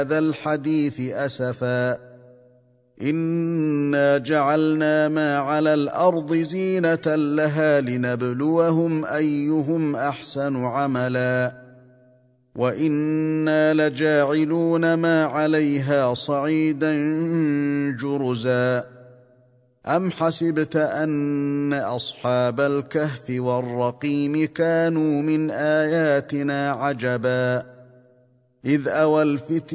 هذا الحديث أسفا إنا جعلنا ما على الأرض زينة لها لنبلوهم أيهم أحسن عملا وإنا لجاعلون ما عليها صعيدا جرزا أم حسبت أن أصحاب الكهف والرقيم كانوا من آياتنا عجبا إذ أوى الفتية